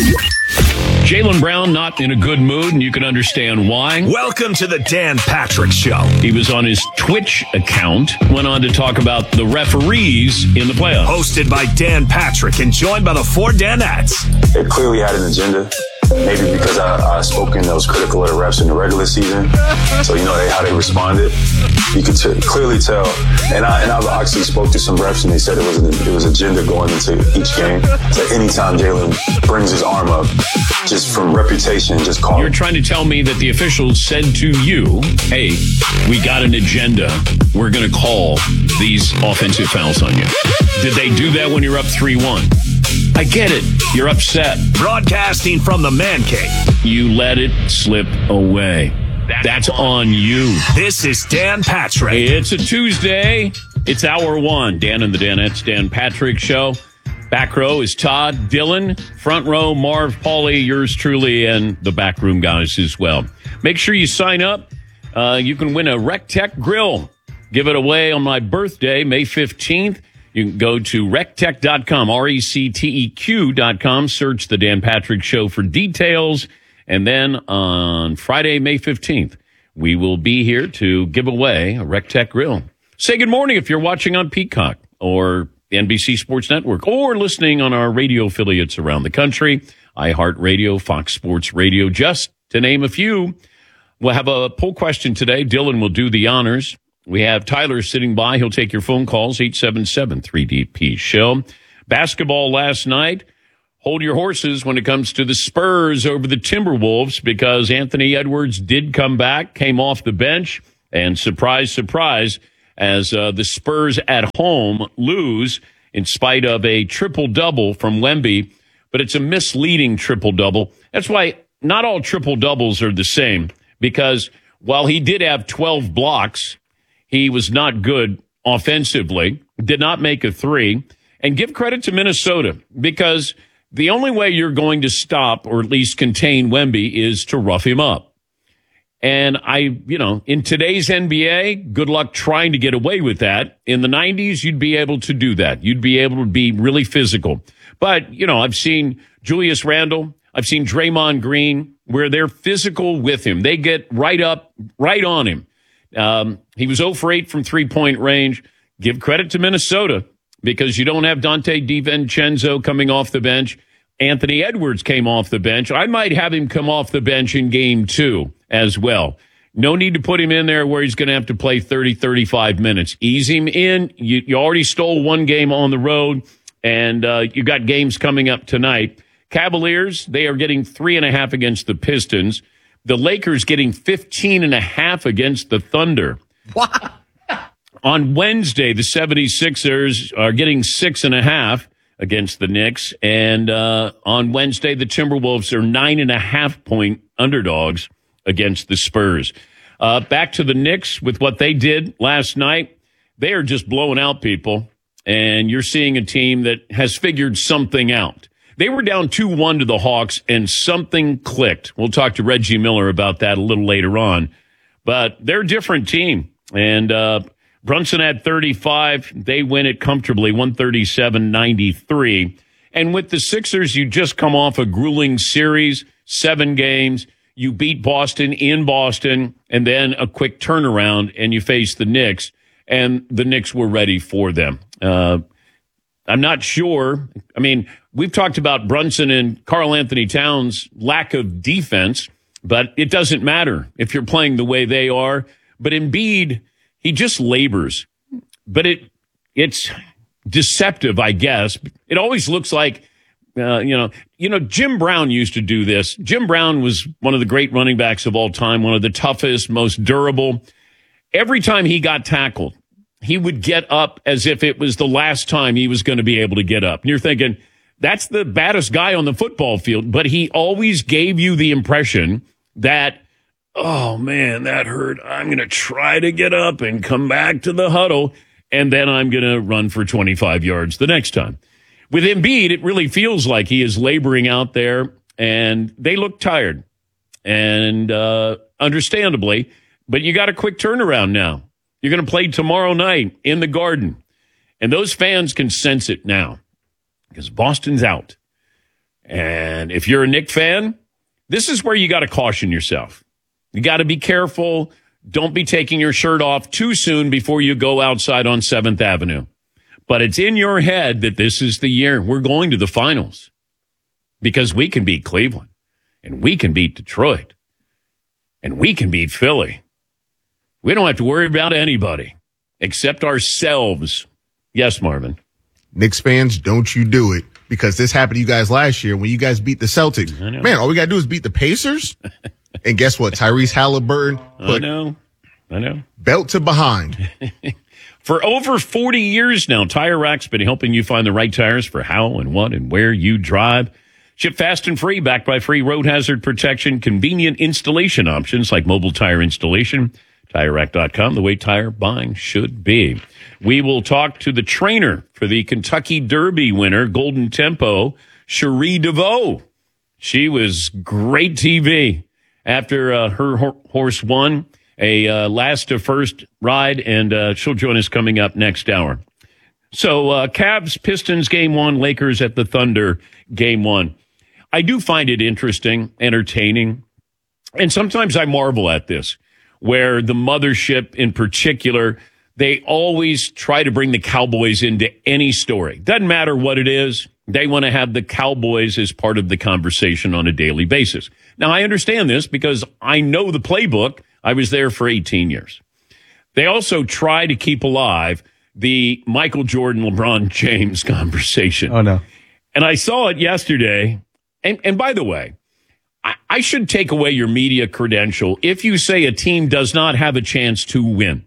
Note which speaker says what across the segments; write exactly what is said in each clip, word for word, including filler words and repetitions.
Speaker 1: Jaylen Brown not in a good mood, and you can understand why.
Speaker 2: Welcome to the Dan Patrick Show.
Speaker 1: He was on his Twitch account, went on to talk about the referees in the playoffs.
Speaker 2: Hosted by Dan Patrick and joined by the four Danettes.
Speaker 3: They clearly had an agenda. Maybe because I, I spoke in those critical of the refs in the regular season. So, you know, they, how they responded. You could t- clearly tell. And, I, and I've actually spoke to some refs, and they said it was, an, it was agenda going into each game. So anytime Jaylen brings his arm up, just from reputation, just call
Speaker 1: You're
Speaker 3: him.
Speaker 1: trying to tell me that the officials said to you, hey, we got an agenda. We're going to call these offensive fouls on you. Did they do that when you're up three one? I get it. You're upset.
Speaker 2: Broadcasting from the Man Cave.
Speaker 1: You let it slip away. That's on you.
Speaker 2: This is Dan Patrick.
Speaker 1: It's a Tuesday. It's hour one. Dan and the Danettes, Dan Patrick Show. Back row is Todd, Dylan. Front row, Marv, Paulie, yours truly, and the backroom guys as well. Make sure you sign up. Uh, you can win a RecTech grill. Give it away on my birthday, May fifteenth. You can go to rectech dot com, R E C T E Q dot com, search the Dan Patrick Show for details. And then on Friday, May fifteenth, we will be here to give away a RecTech grill. Say good morning if you're watching on Peacock or N B C Sports Network or listening on our radio affiliates around the country, iHeartRadio, Fox Sports Radio, just to name a few. We'll have a poll question today. Dylan will do the honors. We have Tyler sitting by. He'll take your phone calls, eight seven seven, three D P show. Basketball last night. Hold your horses when it comes to the Spurs over the Timberwolves, because Anthony Edwards did come back, came off the bench, and surprise, surprise, as uh, the Spurs at home lose in spite of a triple-double from Wemby. But it's a misleading triple-double. That's why not all triple-doubles are the same, because while he did have twelve blocks, he was not good offensively, did not make a three. And give credit to Minnesota, because the only way you're going to stop or at least contain Wemby is to rough him up. And I, you know, in today's N B A, good luck trying to get away with that. In the nineties, you'd be able to do that. You'd be able to be really physical. But, you know, I've seen Julius Randle, I've seen Draymond Green, where they're physical with him. They get right up, right on him. Um, he was zero for eight from three-point range. Give credit to Minnesota, because you don't have Dante DiVincenzo coming off the bench. Anthony Edwards came off the bench. I might have him come off the bench in game two as well. No need to put him in there where he's going to have to play thirty, thirty-five minutes. Ease him in. You, you already stole one game on the road, and uh, you got games coming up tonight. Cavaliers, they are getting three and a half against the Pistons. The Lakers getting fifteen and a half against the Thunder.
Speaker 4: What?
Speaker 1: On Wednesday, the seventy-sixers are getting six and a half against the Knicks. And uh, on Wednesday, the Timberwolves are nine and a half point underdogs against the Spurs. Uh, back to the Knicks with what they did last night. They are just blowing out people. And you're seeing a team that has figured something out. They were down two one to the Hawks, and something clicked. We'll talk to Reggie Miller about that a little later on. But they're a different team. And uh, Brunson had thirty-five. They win it comfortably, one thirty-seven ninety-three. And with the Sixers, you just come off a grueling series, seven games. You beat Boston in Boston, and then a quick turnaround, and you face the Knicks. And the Knicks were ready for them. Uh, I'm not sure. I mean, we've talked about Brunson and Karl Anthony Towns' lack of defense, but it doesn't matter if you're playing the way they are. But Embiid, he just labors. But it it's deceptive, I guess. It always looks like, uh, you know, you know, Jim Brown used to do this. Jim Brown was one of the great running backs of all time, one of the toughest, most durable. Every time he got tackled, he would get up as if it was the last time he was going to be able to get up. And you're thinking, that's the baddest guy on the football field. But he always gave you the impression that, oh, man, that hurt. I'm going to try to get up and come back to the huddle, and then I'm going to run for twenty-five yards the next time. With Embiid, it really feels like he is laboring out there, and they look tired, and uh, understandably. But you got a quick turnaround now. You're going to play tomorrow night in the Garden. And those fans can sense it now because Boston's out. And And if you're a Knick fan, this is where you got to caution yourself. You got to be careful. Don't be taking your shirt off too soon before you go outside on seventh Avenue. But it's in your head that this is the year we're going to the finals because we can beat Cleveland and we can beat Detroit and we can beat Philly. We don't have to worry about anybody except ourselves. Yes, Marvin.
Speaker 4: Knicks fans, don't you do it, because this happened to you guys last year when you guys beat the Celtics. Man, all we got to do is beat the Pacers. And guess what? Tyrese Halliburton put
Speaker 1: I know. I know.
Speaker 4: Belt to behind.
Speaker 1: For over forty years now, Tire Rack's been helping you find the right tires for how and what and where you drive. Ship fast and free, backed by free road hazard protection, convenient installation options like mobile tire installation. Tire Rack dot com, the way tire buying should be. We will talk to the trainer for the Kentucky Derby winner, Golden Tempo, Cherie DeVoe. She was great T V after uh, her ho- horse won a uh, last to first ride, and uh, she'll join us coming up next hour. So uh, Cavs, Pistons, game one, Lakers at the Thunder, game one. I do find it interesting, entertaining, and sometimes I marvel at this, where the mothership in particular, they always try to bring the Cowboys into any story. Doesn't matter what it is. They want to have the Cowboys as part of the conversation on a daily basis. Now, I understand this because I know the playbook. I was there for eighteen years. They also try to keep alive the Michael Jordan, LeBron James conversation.
Speaker 5: Oh, no.
Speaker 1: And I saw it yesterday. And, and by the way, I, I should take away your media credential if you say a team does not have a chance to win.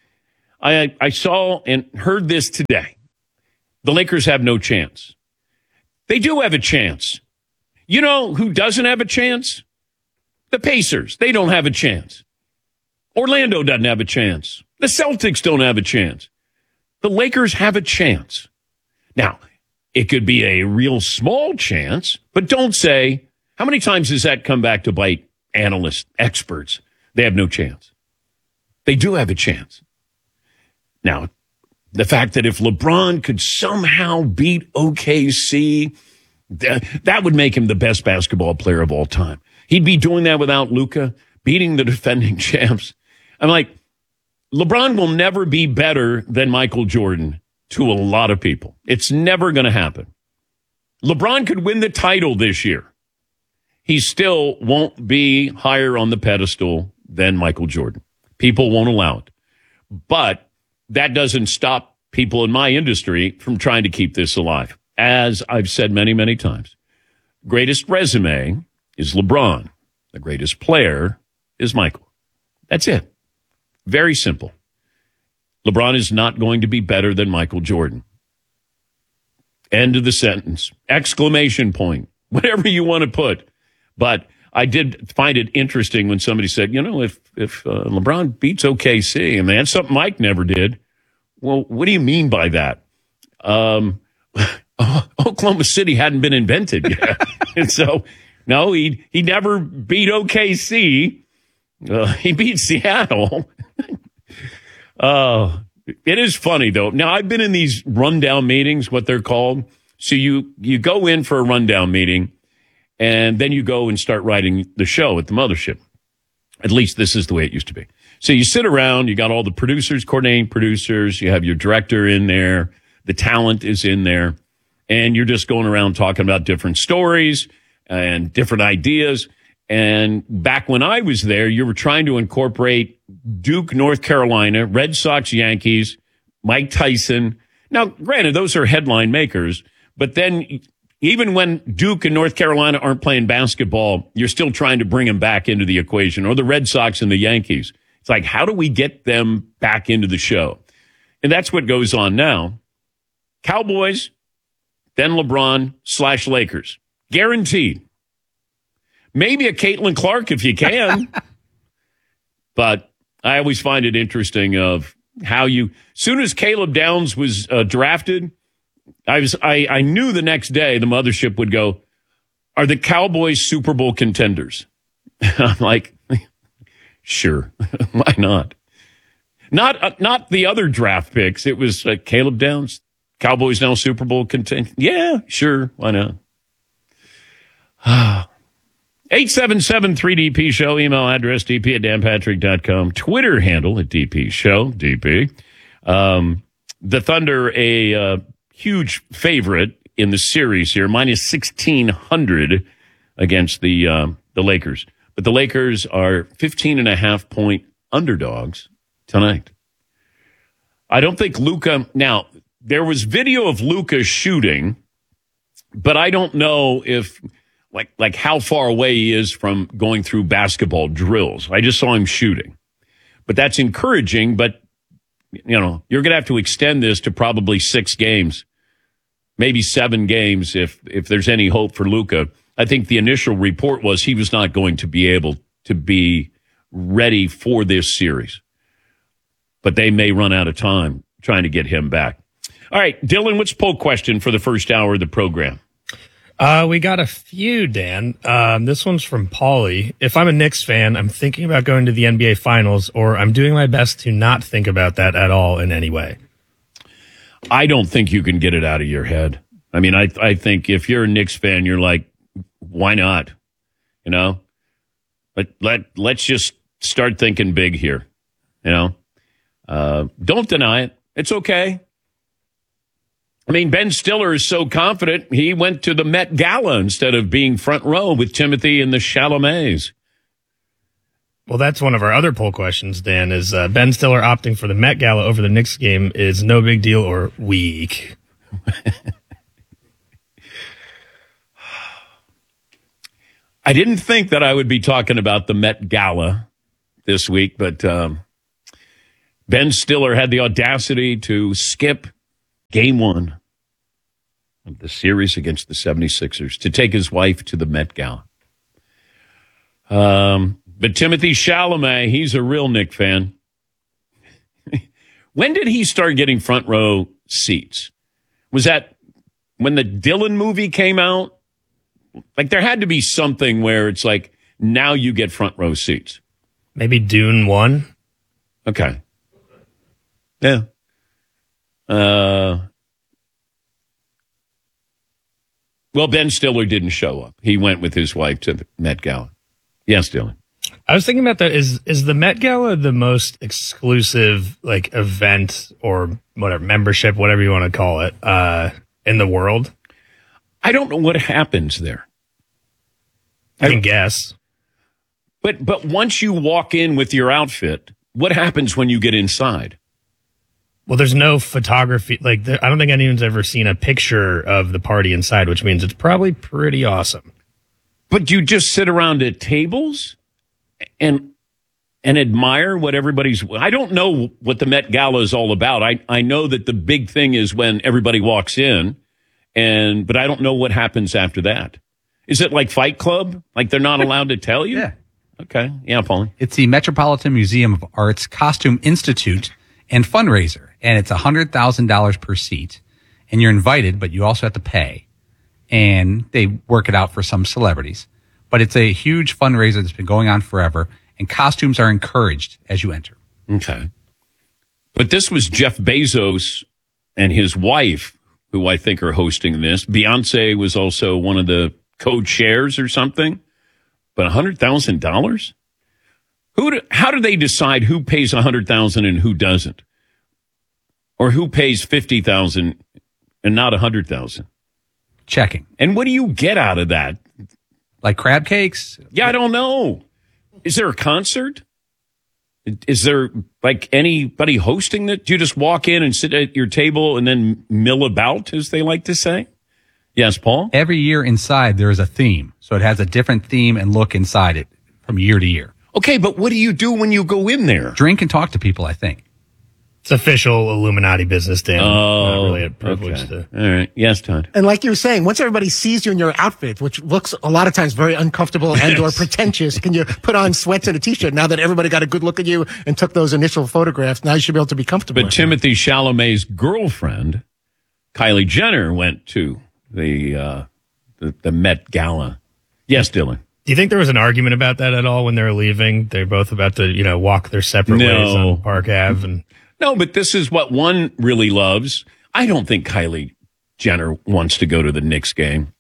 Speaker 1: I, I saw and heard this today. The Lakers have no chance. They do have a chance. You know who doesn't have a chance? The Pacers. They don't have a chance. Orlando doesn't have a chance. The Celtics don't have a chance. The Lakers have a chance. Now, it could be a real small chance, but don't say, how many times does that come back to bite analysts, experts? They have no chance. They do have a chance. Now, the fact that if LeBron could somehow beat O K C, that, that would make him the best basketball player of all time. He'd be doing that without Luka, beating the defending champs. I'm like, LeBron will never be better than Michael Jordan to a lot of people. It's never going to happen. LeBron could win the title this year. He still won't be higher on the pedestal than Michael Jordan. People won't allow it. But that doesn't stop people in my industry from trying to keep this alive. As I've said many, many times, greatest resume is LeBron. The greatest player is Michael. That's it. Very simple. LeBron is not going to be better than Michael Jordan. End of the sentence. Exclamation point. Whatever you want to put. But I did find it interesting when somebody said, you know, if if uh, LeBron beats O K C, and that's something Mike never did. Well, what do you mean by that? Um, Oklahoma City hadn't been invented yet. And so, no, he he never beat O K C. Uh, he beat Seattle. uh, it is funny, though. Now, I've been in these rundown meetings, what they're called. So you, you go in for a rundown meeting, and then you go and start writing the show at the mothership. At least this is the way it used to be. So you sit around, you got all the producers, coordinating producers, you have your director in there, the talent is in there, and you're just going around talking about different stories and different ideas. And back when I was there, you were trying to incorporate Duke, North Carolina, Red Sox, Yankees, Mike Tyson. Now, granted, those are headline makers, but then even when Duke and North Carolina aren't playing basketball, you're still trying to bring them back into the equation, or the Red Sox and the Yankees. It's like, how do we get them back into the show? And that's what goes on now. Cowboys, then LeBron slash Lakers. Guaranteed. Maybe a Caitlin Clark if you can. But I always find it interesting of how you, soon as Caleb Downs was uh, drafted, I was I, I knew the next day the mothership would go, are the Cowboys Super Bowl contenders? I'm like, sure, why not? Not uh, not the other draft picks. It was uh, Caleb Downs, Cowboys now Super Bowl contenders. Yeah, sure, why not? eight seven seven three D P show, email address d p at dan patrick dot com, Twitter handle at D P show, D P. Um, the Thunder, a uh, huge favorite in the series here, minus sixteen hundred against the uh, the Lakers. But the Lakers are fifteen and a half point underdogs tonight. I don't think Luka, now, there was video of Luka shooting, but I don't know if, like, like how far away he is from going through basketball drills. I just saw him shooting. But that's encouraging, but, you know, you're going to have to extend this to probably six games, maybe seven games if, if there's any hope for Luka. I think the initial report was he was not going to be able to be ready for this series. But they may run out of time trying to get him back. All right, Dylan, what's poll question for the first hour of the program?
Speaker 5: Uh, we got a few, Dan. Um, this one's from Paulie. If I'm a Knicks fan, I'm thinking about going to the N B A Finals, or I'm doing my best to not think about that at all in any way.
Speaker 1: I don't think you can get it out of your head. I mean, I I think if you're a Knicks fan, you're like, why not? You know? But let, let's just start thinking big here, you know? Uh, don't deny it. It's okay. I mean, Ben Stiller is so confident he went to the Met Gala instead of being front row with Timothy and the Chalamets.
Speaker 5: Well, that's one of our other poll questions, Dan, is uh, Ben Stiller opting for the Met Gala over the Knicks game is no big deal or weak?
Speaker 1: I didn't think that I would be talking about the Met Gala this week, but um, Ben Stiller had the audacity to skip game one of the series against the seventy-sixers to take his wife to the Met Gala. Um, but Timothy Chalamet, he's a real Knick fan. When did he start getting front row seats? Was that when the Dylan movie came out? Like, there had to be something where it's like, now you get front row seats.
Speaker 5: Maybe Dune one?
Speaker 1: Okay. Yeah. Uh, well, Ben Stiller didn't show up. He went with his wife to the Met Gala. Yes, Dylan.
Speaker 5: I was thinking about that. Is is the Met Gala the most exclusive, like, event or whatever, membership, whatever you want to call it, uh, in the world?
Speaker 1: I don't know what happens there.
Speaker 5: I can guess.
Speaker 1: But but once you walk in with your outfit, what happens when you get inside?
Speaker 5: Well, there's no photography. Like, there, I don't think anyone's ever seen a picture of the party inside, which means it's probably pretty awesome.
Speaker 1: But you just sit around at tables and and admire what everybody's... I don't know what the Met Gala is all about. I, I know that the big thing is when everybody walks in, and but I don't know what happens after that. Is it like Fight Club? Like they're not allowed to tell you?
Speaker 6: Yeah.
Speaker 1: Okay. Yeah, Paulie.
Speaker 6: It's the Metropolitan Museum of Art's Costume Institute and fundraiser, and it's one hundred thousand dollars per seat. And you're invited, but you also have to pay. And they work it out for some celebrities. But it's a huge fundraiser that's been going on forever, and costumes are encouraged as you enter.
Speaker 1: Okay. But this was Jeff Bezos and his wife, who I think are hosting this. Beyonce was also one of the co-chairs or something. But one hundred thousand dollars? Who? Do, how do they decide who pays one hundred thousand dollars and who doesn't? Or who pays fifty thousand dollars and not one hundred thousand dollars?
Speaker 6: Checking.
Speaker 1: And what do you get out of that?
Speaker 6: Like crab cakes?
Speaker 1: Yeah, I don't know. Is there a concert? Is there, like, anybody hosting it? Do you just walk in and sit at your table and then mill about, as they like to say? Yes, Paul?
Speaker 6: Every year inside, there is a theme. So it has a different theme and look inside it from year to year.
Speaker 1: Okay, but what do you do when you go in there?
Speaker 6: Drink and talk to people, I think.
Speaker 5: It's official Illuminati business, Dan.
Speaker 1: Oh,
Speaker 5: not really a privilege
Speaker 1: okay.
Speaker 5: to.
Speaker 1: All right. Yes, Todd.
Speaker 7: And like you were saying, once everybody sees you in your outfit, which looks a lot of times very uncomfortable and or pretentious, can you put on sweats and a t-shirt now that everybody got a good look at you and took those initial photographs? Now you should be able to be comfortable.
Speaker 1: But Timothy Chalamet's girlfriend, Kylie Jenner, went to the, uh, the, the Met Gala. Yes, Dylan.
Speaker 5: Do you think there was an argument about that at all when they were leaving? They're both about to, you know, walk their separate
Speaker 1: No.
Speaker 5: ways on Park Avenue. And
Speaker 1: No, but this is what one really loves. I don't think Kylie Jenner wants to go to the Knicks game.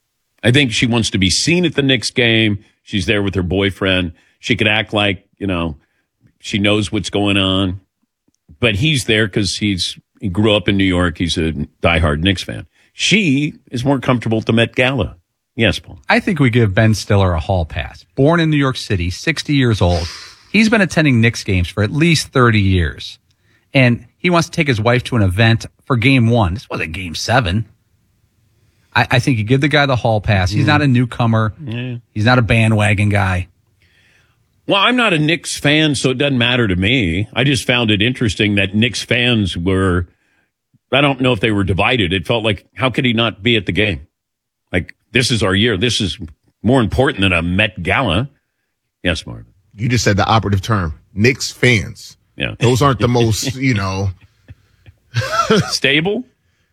Speaker 1: I think she wants to be seen at the Knicks game. She's there with her boyfriend. She could act like, you know, she knows what's going on. But he's there because he's he grew up in New York. He's a diehard Knicks fan. She is more comfortable at the Met Gala. Yes, Paul.
Speaker 6: I think we give Ben Stiller a hall pass. Born in New York City, sixty years old. He's been attending Knicks games for at least thirty years. And he wants to take his wife to an event for game one. This wasn't game seven. I, I think you give the guy the hall pass. He's not a newcomer.
Speaker 1: Yeah.
Speaker 6: He's not a bandwagon guy.
Speaker 1: Well, I'm not a Knicks fan, so it doesn't matter to me. I just found it interesting that Knicks fans were, I don't know if they were divided. It felt like, how could he not be at the game? Like, this is our year. This is more important than a Met Gala. Yes, Marvin.
Speaker 4: You just said the operative term, Knicks fans.
Speaker 1: Yeah.
Speaker 4: Those aren't the most, you know.
Speaker 1: Stable?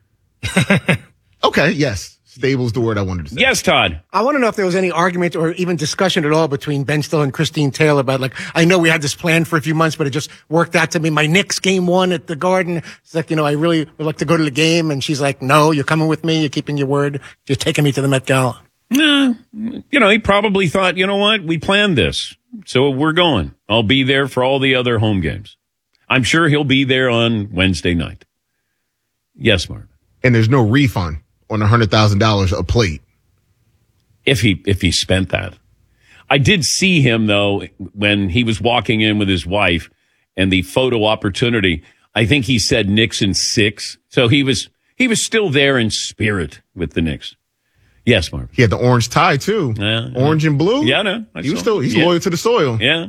Speaker 4: Okay, yes. Stable is the word I wanted to say.
Speaker 1: Yes, Todd.
Speaker 7: I want to know if there was any argument or even discussion at all between Ben Stiller and Christine Taylor about, like, I know we had this plan for a few months, but it just worked out to me. My Knicks game one at the Garden. It's like, you know, I really would like to go to the game. And she's like, no, you're coming with me. You're keeping your word. You're taking me to the Met Gala.
Speaker 1: Nah, you know, he probably thought, you know what? We planned this. So we're going. I'll be there for all the other home games. I'm sure he'll be there on Wednesday night. Yes, Marvin.
Speaker 4: And there's no refund on one hundred thousand dollars a plate.
Speaker 1: If he if he spent that. I did see him, though, when he was walking in with his wife and the photo opportunity. I think he said Knicks in six. So he was he was still there in spirit with the Knicks. Yes, Marvin.
Speaker 4: He had the orange tie, too.
Speaker 1: Yeah,
Speaker 4: orange and blue.
Speaker 1: Yeah, no. I
Speaker 4: He was
Speaker 1: saw.
Speaker 4: still, he's
Speaker 1: Yeah.
Speaker 4: loyal to the soil.
Speaker 1: Yeah.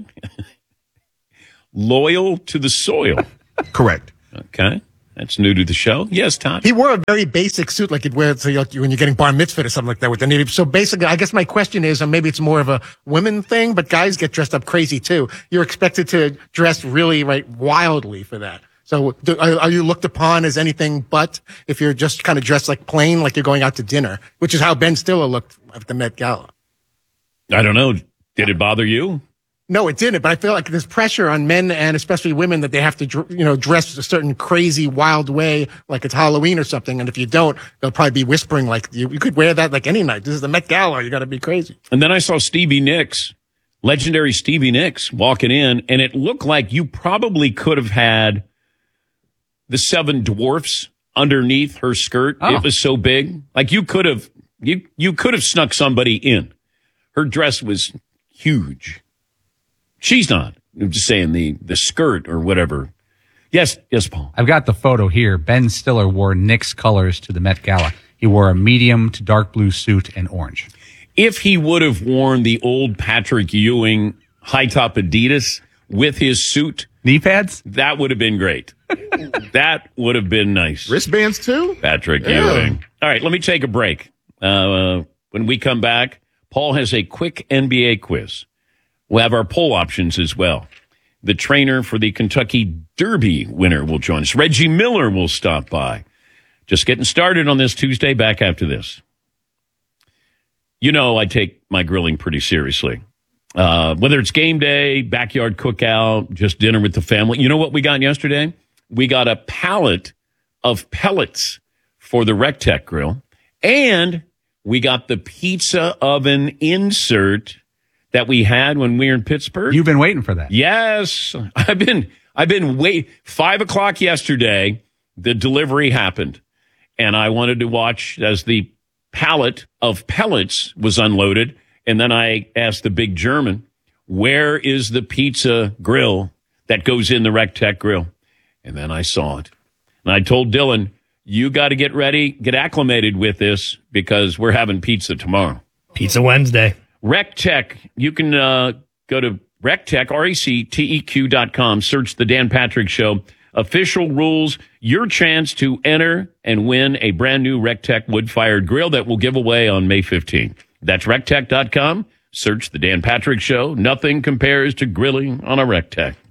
Speaker 1: Loyal to the soil.
Speaker 4: Correct.
Speaker 1: Okay. That's new to the show. Yes, Todd.
Speaker 7: He wore a very basic suit like you'd wear to, like, when you're getting bar mitzvah or something like that with the Navy. So basically, I guess my question is, and maybe it's more of a women thing, but guys get dressed up crazy too. You're expected to dress really, right, wildly for that. So do, are, are you looked upon as anything but if you're just kind of dressed like plain, like you're going out to dinner, which is how Ben Stiller looked at the Met Gala?
Speaker 1: I don't know. Did it bother you?
Speaker 7: No, it didn't. But I feel like there's pressure on men and especially women that they have to, dr- you know, dress a certain crazy, wild way, like it's Halloween or something. And if you don't, they'll probably be whispering like, you, you could wear that like any night. This is the Met Gala. You got to be crazy.
Speaker 1: And then I saw Stevie Nicks, legendary Stevie Nicks, walking in, and it looked like you probably could have had the Seven Dwarfs underneath her skirt.
Speaker 6: Oh.
Speaker 1: It was so big. Like you could have, you, you could have snuck somebody in. Her dress was huge. She's not. I'm just saying the, the skirt or whatever. Yes, yes, Paul.
Speaker 6: I've got the photo here. Ben Stiller wore Knicks colors to the Met Gala. He wore a medium to dark blue suit and orange.
Speaker 1: If he would have worn the old Patrick Ewing high top Adidas with his suit,
Speaker 6: Knee pads?
Speaker 1: that would have been great. That would have been nice.
Speaker 4: Wristbands, too?
Speaker 1: Patrick
Speaker 4: Yeah.
Speaker 1: Ewing. All right, let me take a break. Uh, when we come back, Paul has a quick N B A quiz. We'll have our poll options as well. The trainer for the Kentucky Derby winner will join us. Reggie Miller will stop by. Just getting started on this Tuesday. Back after this. You know I take my grilling pretty seriously. Uh, whether it's game day, backyard cookout, just dinner with the family. You know what we got yesterday? We got a pallet of pellets for the RecTech grill. And we got the pizza oven insert that we had when we were in Pittsburgh.
Speaker 6: You've been waiting for that.
Speaker 1: Yes. I've been, I've been wait five o'clock yesterday. The delivery happened and I wanted to watch as the pallet of pellets was unloaded. And then I asked the big German, where is the pizza grill that goes in the RecTech grill? And then I saw it and I told Dylan, you got to get ready, get acclimated with this because we're having pizza tomorrow.
Speaker 5: Pizza Wednesday.
Speaker 1: RecTech, you can uh, go to RecTech, R E C T E Q dot com, search the Dan Patrick Show. Official rules, your chance to enter and win a brand new RecTech wood-fired grill that we'll give away on May fifteenth. That's RecTech dot com. Search the Dan Patrick Show. Nothing compares to grilling on a RecTech.